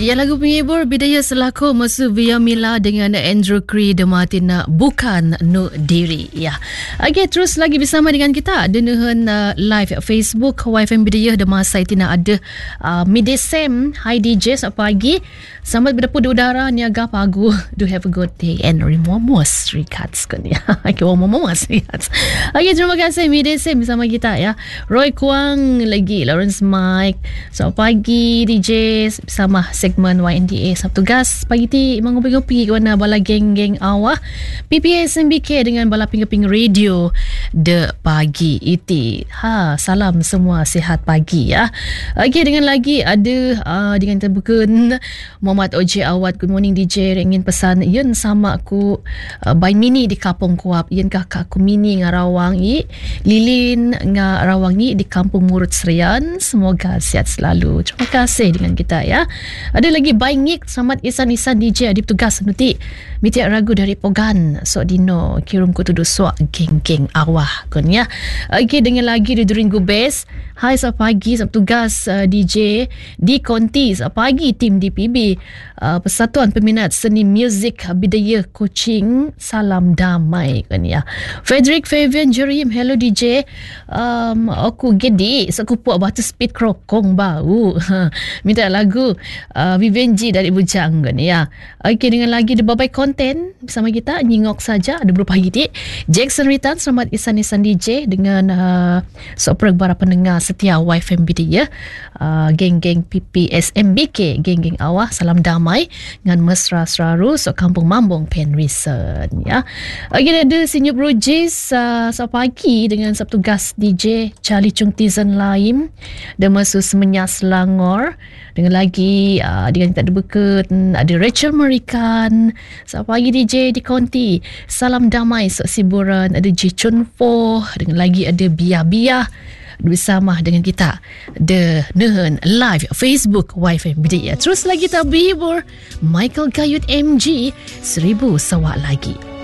Ya, lagu penghibur bidaya selaku Musuh Via Mila dengan Andrew Cree Dematina Bukan Nu Diri. Ya. Okey, terus lagi bersama dengan kita dengan live Facebook YFM Bidaya de masa tina ada Midesem. Hi DJ, selamat pagi. Selamat berdepu di udara niaga pagu. Do have a good day and remomos regards kan ya. Okey, momos regards. Okey, terima kasih Midesem bersama kita ya. Roy Kuang lagi, Lawrence Mike. Selamat pagi DJ bersama segmen YNDA Sabtu Gas pagi ti mengopi-ngopi kerana bala geng-geng awah PPS MBK dengan bala ping-ping radio de pagi iti. Salam semua sihat pagi ya. Okey, dengan lagi ada dengan terbukun Muhammad OJ Awad. Good morning DJ, ingin pesan yun sama aku by Mini di Kampung Kuap. Yun kakak aku Mini ngarawang i Lilin ngarawang i di Kampung Murut Serian. Semoga sihat selalu. Terima kasih dengan kita ya. Ada lagi Baingik, selamat Isan DJ adip tugas nuti mitiak ragu dari Pogan sok dino kirum ku tuduh suak geng-geng awah kon ya. Okey, dengan lagi di During Gubes. Hai, selamat pagi, selamat tugas DJ di Konti. Selamat pagi tim DPB, Persatuan Peminat Seni Muzik Bidaya Kuching. Salam damai kan ya. Frederick Fabian Jerim, hello DJ. Aku gede sekupu batu speed krokong bau. Minta lagu Vivian G dari Bujang kan ya. Okey, dengan lagi di Babai Konten bersama kita nyingok saja ada beberapa pagi dik. Jackson Ritan, selamat Isan DJ dengan soprak para pendengar setia YFM Bidaya, geng-geng PPS MBK, geng-geng awah, salam damai dengan mesra seraru sok Kampung Mambong Penrisen ya. Okey, ada Sinyup Rojis, selamat pagi dengan Sabtu Gas DJ Charlie Chung Tizen Laim dan masuk Semenyas Langor. Dengan lagi dengan kita ada Bekut, ada Rachel Merikan. Selamat pagi DJ di Konti. Salam damai sok Siburan. Ada Ji Chun Fo. Dengan lagi ada Bia bersama dengan kita dengan live Facebook YFM Bidaya. Terus lagi kita berhibur Michael Gayut MG 1000 sawak lagi.